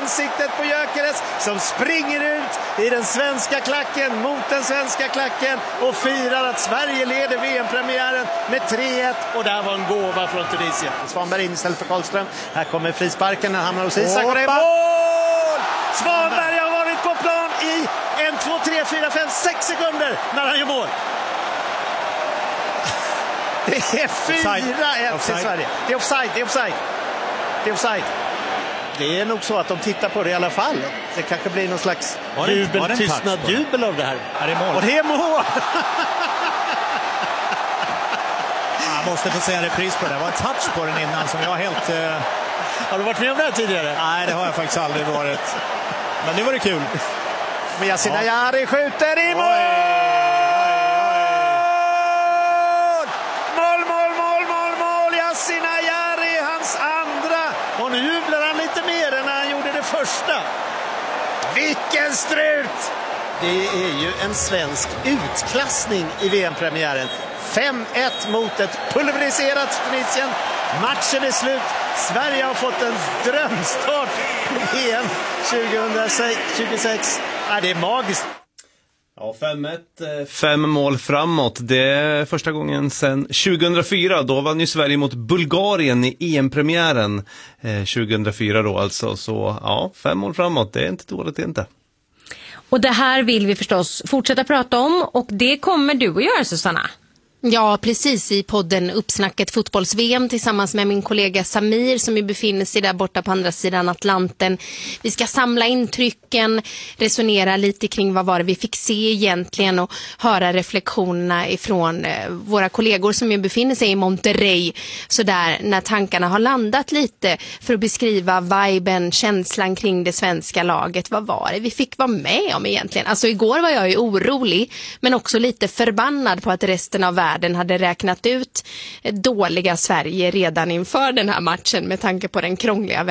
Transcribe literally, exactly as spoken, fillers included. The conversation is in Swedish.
ansiktet på Gyökeres som springer ut i den svenska klacken mot den svenska klacken och firar att Sverige leder V M-premiären med tre ett, och där var en gåva från Tunisien. Svanberg in istället för Karlström. Här kommer frisparken, när hamnar hos Isak och det är mål! Svanberg har varit på plan i en, två, tre, fyra, fem, sex sekunder när han gör mål. Det är fyra ett till Sverige. Det är offside, det är offside. Det är offside. Det är nog så att de tittar på det i alla fall. Det kanske blir någon slags jubel, tystnad, jubel av det här. Är det mål? Och det är mål! Jag måste få säga en repris på det. Det var en touch på den innan som jag helt... Uh... Har du varit med om det här tidigare? Nej, det har jag faktiskt aldrig varit. Men nu var det kul. Men Yasin Ayari skjuter i mål! Mål, mål, mål, mål, mål! Yasin Ayari, hans andra. Och nu jublar han lite mer än när han gjorde det första. Vilken strut! Det är ju en svensk utklassning i V M-premiären. fem ett mot ett pulveriserat Tunisien. Matchen är slut. Sverige har fått en drömstart på V M tjugohundratjugosex. Ja, det är magiskt. Ja, fem ett, fem mål framåt. Det är första gången sedan tjugohundrafyra. Då vann ju Sverige mot Bulgarien i E M-premiären eh, tjugohundrafyra då alltså. Så ja, fem mål framåt, det är inte dåligt inte. Och det här vill vi förstås fortsätta prata om, och det kommer du att göra, Susanna. Ja, precis, i podden Uppsnacket fotbolls-V M tillsammans med min kollega Samir som ju befinner sig där borta på andra sidan Atlanten. Vi ska samla intrycken, resonera lite kring vad var det vi fick se egentligen och höra reflektionerna ifrån eh, våra kollegor som ju befinner sig i Monterrey. Så där när tankarna har landat lite för att beskriva viben, känslan kring det svenska laget. Vad var det vi fick vara med om egentligen? Alltså igår var jag ju orolig men också lite förbannad på att resten av världen Den hade räknat ut dåliga Sverige redan inför den här matchen med tanke på den krångliga